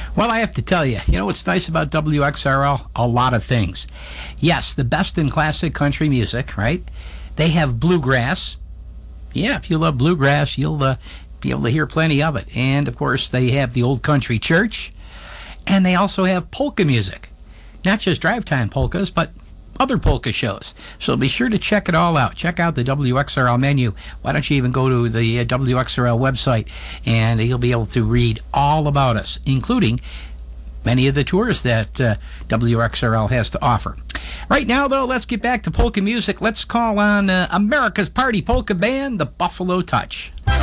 Well, I have to tell you, what's nice about WXRL? A lot of things. Yes, the best in classic country music, right? They have bluegrass. Yeah, if you love bluegrass, you'll be able to hear plenty of it. And, of course, they have the Old Country Church. And they also have polka music. Not just drive time polkas, but other polka shows. So be sure to check it all out. Check out the WXRL menu. Why don't you even go to the WXRL website, and you'll be able to read all about us, including many of the tours that WXRL has to offer. Right now, though, let's get back to polka music. Let's call on America's Party Polka Band, the Buffalo Touch.